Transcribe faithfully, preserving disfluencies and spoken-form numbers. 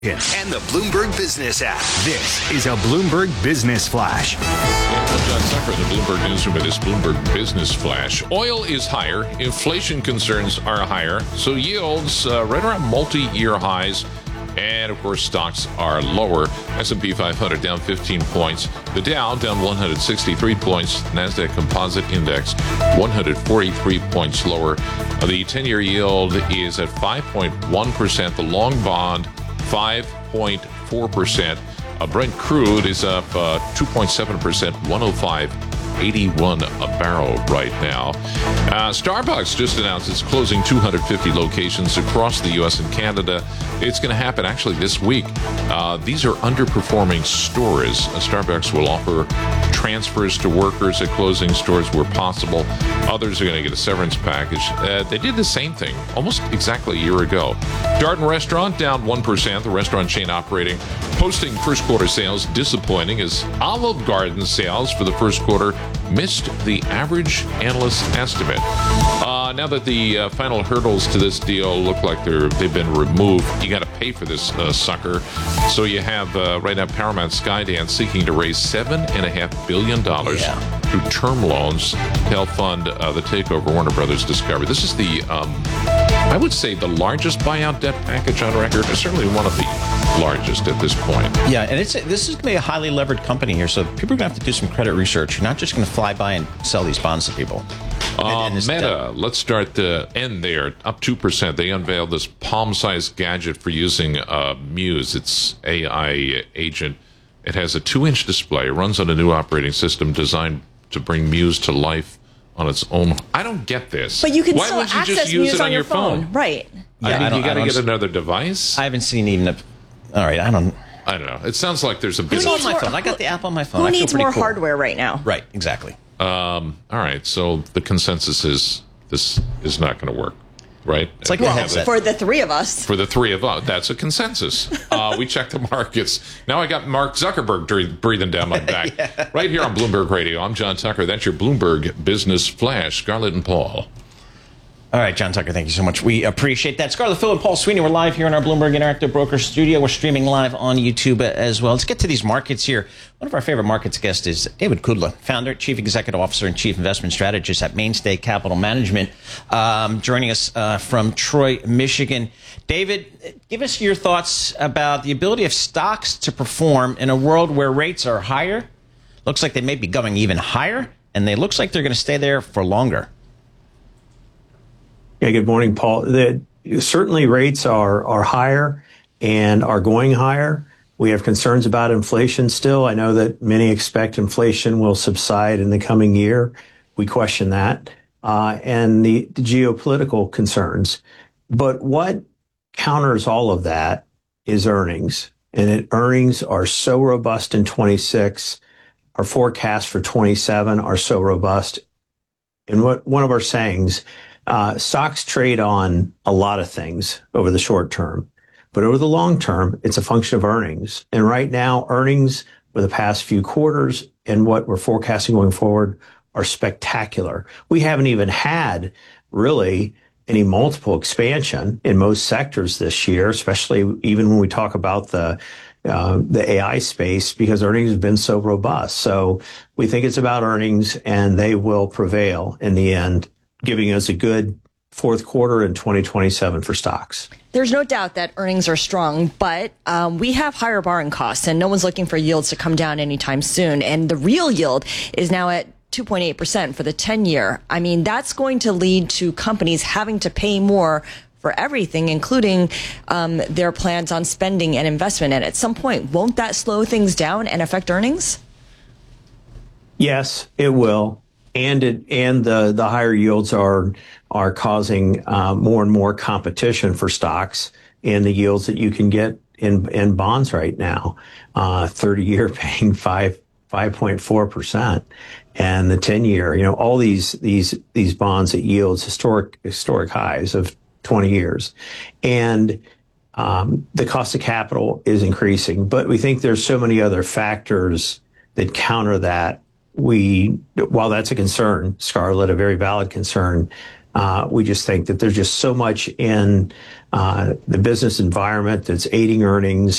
And the Bloomberg Business app. This is a Bloomberg Business Flash. I'm John Tucker, the Bloomberg Newsroom with this Bloomberg Business Flash. Oil is higher. Inflation concerns are higher. So yields uh, right around multi-year highs. And, of course, stocks are lower. S and P five hundred down fifteen points. The Dow down one hundred sixty-three points. NASDAQ Composite Index one hundred forty-three points lower. Uh, the ten-year yield is at five point one percent. The long bond, five point four percent. Uh, Brent crude is up uh, two point seven percent, one oh five eighty-one a barrel right now. Uh, Starbucks just announced it's closing two hundred fifty locations across the U S and Canada. It's going to happen actually this week. Uh, these are underperforming stores. Uh, Starbucks will offer transfers to workers at closing stores where possible. Others are going to get a severance package. Uh, they did the same thing almost exactly a year ago. Darden Restaurant down one percent. The restaurant chain operating, posting first quarter sales disappointing as Olive Garden sales for the first quarter missed the average analyst estimate. Uh, now that the uh, final hurdles to this deal look like they're, they've been removed, you got to pay for this uh, sucker. So you have uh, right now Paramount Skydance seeking to raise seven and a half billion dollars yeah. through term loans to help fund uh, the takeover Warner Brothers Discovery. This is the, um, I would say, the largest buyout debt package on record. It's certainly one of the largest at this point. Yeah, and it's this is going to be a highly levered company here, so people are going to have to do some credit research. You're not just going to fly by and sell these bonds to people. Uh, and, and Meta, debt. Let's start the end there, up two percent. They unveiled this palm-sized gadget for using uh, Muse, its A I agent. It has a two-inch display. It runs on a new operating system designed to bring Muse to life on its own. I don't get this. But you can Why still wouldn't you access just use Muse it on, on your your phone? phone. Right. I Yeah, mean, I you got to get see, another device? I haven't seen even a... All right, I don't... I don't know. It sounds like there's a bit It's of... on my more, phone. I got the app on my phone. Who I feel needs pretty more cool. hardware right now? Right, exactly. Um, all right, so the consensus is this is not going to work, right? It's like We a have headset. it. For the three of us. For the three of us, that's a consensus. Uh, we checked the markets. Now I got Mark Zuckerberg dre- breathing down my back. yeah. Right here on Bloomberg Radio. I'm John Tucker. That's your Bloomberg Business Flash. Scarlett and Paul. All right, John Tucker, thank you so much. We appreciate that. Scarlett Phil and Paul Sweeney, we're live here in our Bloomberg Interactive Broker studio. We're streaming live on YouTube as well. Let's get to these markets here. One of our favorite markets guests is David Kudla, founder, chief executive officer, and chief investment strategist at Mainstay Capital Management, um, joining us uh, from Troy, Michigan. David, give us your thoughts about the ability of stocks to perform in a world where rates are higher. Looks like they may be going even higher, and they looks like they're going to stay there for longer. Yeah, good morning, Paul. The, certainly rates are are higher and are going higher. We have concerns about inflation still. I know that many expect inflation will subside in the coming year. We question that. Uh, and the, the geopolitical concerns. But what counters all of that is earnings. And it, earnings are so robust in twenty-six. Our forecasts for twenty-seven are so robust. And what one of our sayings, Uh, stocks trade on a lot of things over the short term, but over the long term, it's a function of earnings. And right now, earnings for the past few quarters and what we're forecasting going forward are spectacular. We haven't even had really any multiple expansion in most sectors this year, especially even when we talk about the uh, the A I space, because earnings have been so robust. So we think it's about earnings, and they will prevail in the end, giving us a good fourth quarter in twenty twenty-seven for stocks. There's no doubt that earnings are strong, but um, we have higher borrowing costs, and no one's looking for yields to come down anytime soon. And the real yield is now at two point eight percent for the ten-year. I mean, that's going to lead to companies having to pay more for everything, including um, their plans on spending and investment. And at some point, won't that slow things down and affect earnings? Yes, it will. And it and the the higher yields are are causing uh, more and more competition for stocks and the yields that you can get in in bonds right now. Uh, thirty year paying five five point four percent, and the ten year. You know, all these these these bonds at yields historic historic highs of twenty years, and um, the cost of capital is increasing. But we think there's so many other factors that counter that. We, while that's a concern, Scarlett, a very valid concern, Uh, we just think that there's just so much in uh, the business environment that's aiding earnings.